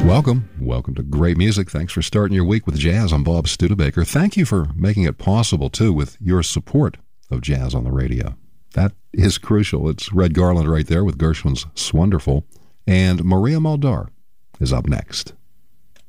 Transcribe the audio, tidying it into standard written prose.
Welcome to great music. Thanks for starting your week with jazz. I'm Bob Studebaker. Thank you for making it possible, too, with your support of jazz on the radio. That is crucial. It's Red Garland right there with Gershwin's Swonderful. And Maria Muldaur is up next.